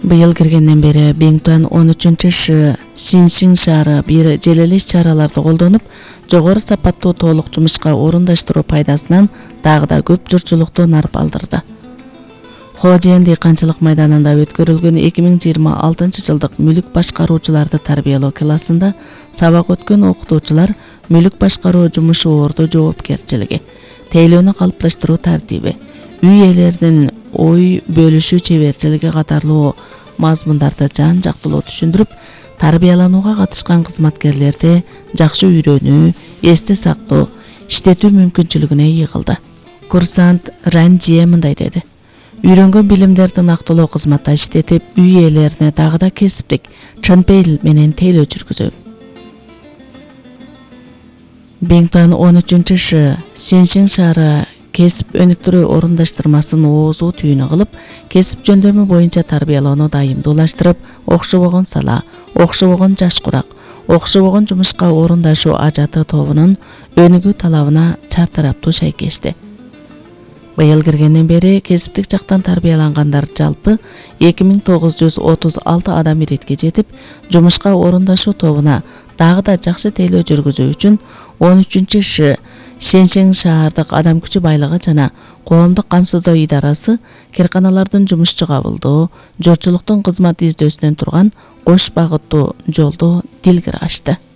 Быйыл киргенден бери Бингтуан 13-шы Шиншин шаары бир желелеш чараларды колдонуп, жогору сапаттуу толук жумушка орундаштыруу пайдасынан дагы да көп журтчулукту нарып алдырды. Хожен дыйканчылык майданында өткөрүлгөн 2026 жылдык мүлүк башкаруучуларды тарбиялоо классында сабак өткөн окутуучулар мүлүк башкаруу жумушу орду жоопкерчилиги, тейлөөнү калыпташтыруу тартиби, үй ээлеринин ой бөлүшүү чеберчилиги катарлуу мазмундарды жан-жактылуу түшүндүрүп, тарбияланууга катышкан кызматкерлерди жакшы үйрөнүү, эсте сактоо, иштетүү мүмкүнчүлүгүнө ийгилди. Курсант Ранжие мындай деди: Үйрөнгөн билимдерди нактылуу кызматта иштетип, үй ээлерине дагы да кесиптик, чынпейил менен тейлөө жүргүзөм. Бингтуан 13-шы Шиншин шаары кесип өнүктүрүү орундаштырмасын оозуу түйүнү кылып, кесип жөндөмү боюнча тарбиялоону дайымдуулаштырып, окшобогон сала, окшобогон жаш курак, окшобогон жумушка орундашуу ажаты тобунун өнүгүү талабына чартараптуу шайкешти. Быйыл киргенден бери кесиптик жактан тарбиялангандар жалпы 2936 адам иретке жетип, жумушка орундашуу тобуна дагы да жакшы тейлөө жүргүзүү үчүн 13-шы Шеншен шаардык адам күчү байлыгы жана коомдук камсыздоо идарасы кирканалардын жумушчу кабылдоо, жортчулуктун кызмат издөөсүнөн турган кош багыттуу жолду дилгире ачты.